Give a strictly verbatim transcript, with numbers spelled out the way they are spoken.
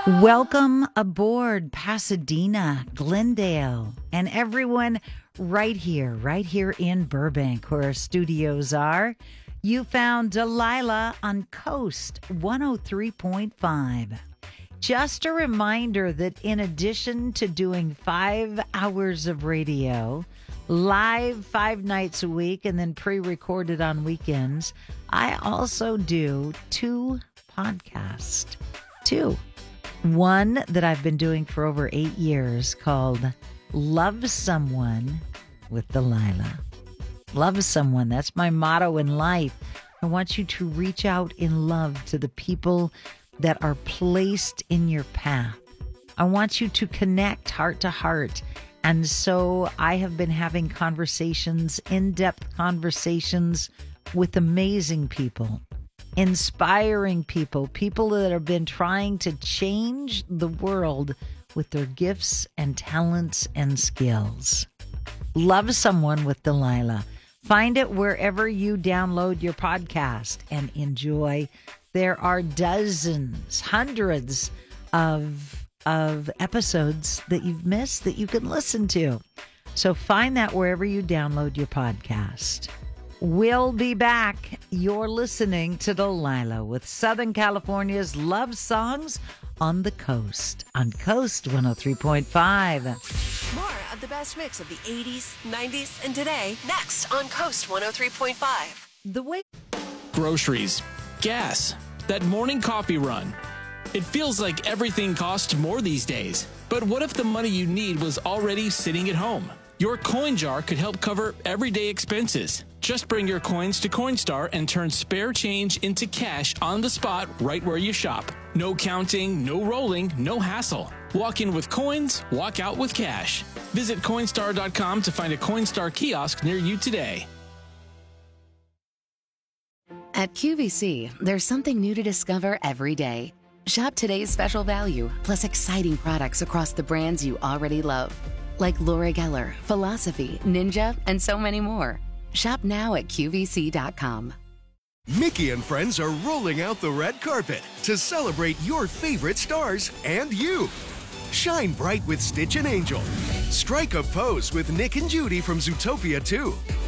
Welcome aboard, Pasadena, Glendale, and everyone right here, right here in Burbank, where our studios are. You found Delilah on Coast one oh three point five. Just a reminder that in addition to doing five hours of radio, live five nights a week, and then pre-recorded on weekends, I also do two podcasts. Two. One that I've been doing for over eight years called Love Someone with Delilah. Love someone. That's my motto in life. I want you to reach out in love to the people that are placed in your path. I want you to connect heart to heart. And so I have been having conversations, in-depth conversations with amazing people. Inspiring people, people that have been trying to change the world with their gifts and talents and skills. Love Someone with Delilah. Find it wherever you download your podcast and enjoy. There are dozens, hundreds of, of episodes that you've missed that you can listen to. So find that wherever you download your podcast. We'll be back. You're listening to Delilah with Southern California's love songs on the coast. On Coast one oh three point five. More of the best mix of the eighties, nineties, and today next on Coast one oh three point five. The way groceries, gas, that morning coffee run. It feels like everything costs more these days. But what if the money you need was already sitting at home? Your coin jar could help cover everyday expenses. Just bring your coins to Coinstar and turn spare change into cash on the spot right where you shop. No counting, no rolling, no hassle. Walk in with coins, walk out with cash. Visit Coinstar dot com to find a Coinstar kiosk near you today. At Q V C, there's something new to discover every day. Shop today's special value, plus exciting products across the brands you already love. Like Laura Geller, Philosophy, Ninja, and so many more. Shop now at Q V C dot com. Mickey and friends are rolling out the red carpet to celebrate your favorite stars and you. Shine bright with Stitch and Angel. Strike a pose with Nick and Judy from Zootopia two.